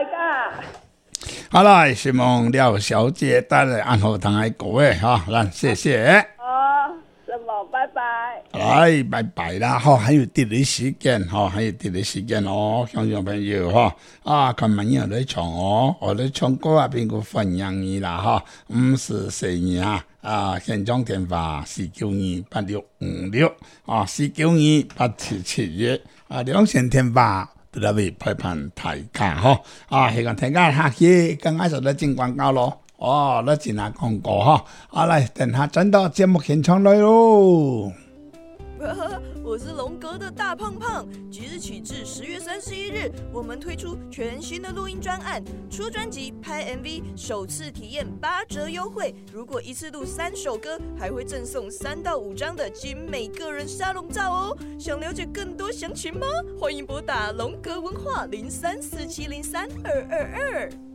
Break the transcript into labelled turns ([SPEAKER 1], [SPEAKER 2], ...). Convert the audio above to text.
[SPEAKER 1] 家。
[SPEAKER 2] 好啦，希望廖小姐带来安好堂的各位哈，咱谢谢。
[SPEAKER 1] 哦，什么？拜拜。
[SPEAKER 2] 来，拜拜啦！哈，还有啲的时间哈，还有啲的时间哦，听众朋友哈啊，看朋友在唱哦，我在唱歌啊，边个分享你啦哈，5442啊，现场电话4928656啊，4928771啊，两线电话。都来为陪伴大家哈啊！希望大家下期刚开始来进广告咯哦，来进下广告哈啊！来等下转到节目现场来喽。
[SPEAKER 3] 我是龙哥的大胖胖，即日起至10月31日，我们推出全新的录音专案，出专辑、拍 MV， 首次体验8折优惠。如果一次录3首歌，还会赠送3到5张的精美个人沙龙照哦。想了解更多详情吗？欢迎拨打龙格文化0347032222。